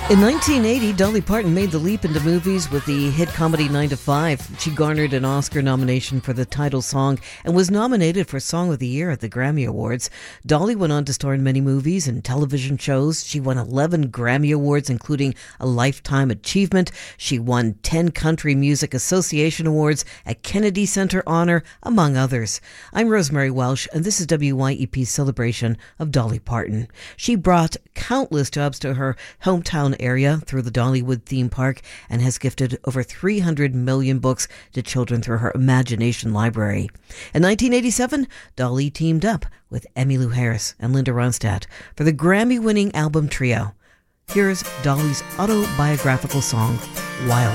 In 1980, Dolly Parton made the leap into movies with the hit comedy 9 to 5. She garnered an Oscar nomination for the title song and was nominated for Song of the Year at the Grammy Awards. Dolly went on to star in many movies and television shows. She won 11 Grammy Awards, including a Lifetime Achievement. She won 10 Country Music Association Awards, a Kennedy Center honor, among others. I'm Rosemary Welsh, and this is WYEP's celebration of Dolly Parton. She brought countless jobs to her hometown area through the Dollywood theme park and has gifted over 300 million books to children through her Imagination Library. In 1987, Dolly teamed up with Emmylou Harris and Linda Ronstadt for the Grammy-winning album Trio. Here's Dolly's autobiographical song, Wild.